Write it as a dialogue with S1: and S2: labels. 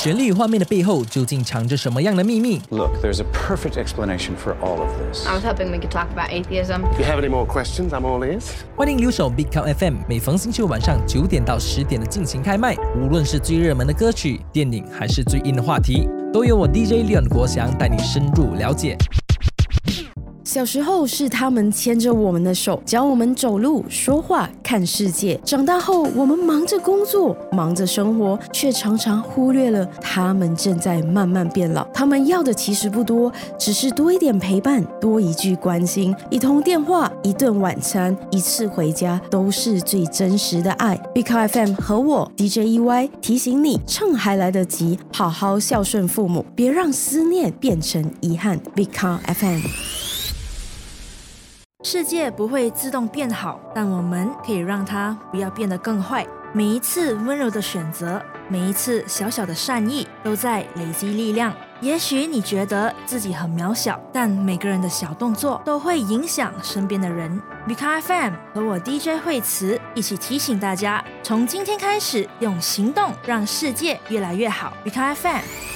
S1: 旋律画面的背后究竟藏着什么样的秘密？
S2: Look, there's a perfect explanation for all of this.
S3: I was hoping we could talk about atheism.
S4: If you have any more questions, I'm all ears.
S1: 欢迎留守 Big Count FM， 每逢星期五晚上9点到10点的进行开麦。无论是最热门的歌曲、电影，还是最硬的话题，都由我 DJ Leon 国祥带你深入了解。
S5: 小时候是他们牵着我们的手，教我们走路、说话、看世界。长大后，我们忙着工作，忙着生活，却常常忽略了他们正在慢慢变老。他们要的其实不多，只是多一点陪伴，多一句关心，一通电话，一顿晚餐，一次回家，都是最真实的爱。Big Count FM 和我 DJ EY 提醒你，趁还来得及，好好孝顺父母，别让思念变成遗憾。Big Count FM。
S6: 世界不会自动变好，但我们可以让它不要变得更坏。每一次温柔的选择，每一次小小的善意，都在累积力量。也许你觉得自己很渺小，但每个人的小动作都会影响身边的人。Big Count FM 和我 DJ 惠慈一起提醒大家，从今天开始，用行动让世界越来越好。Big Count FM。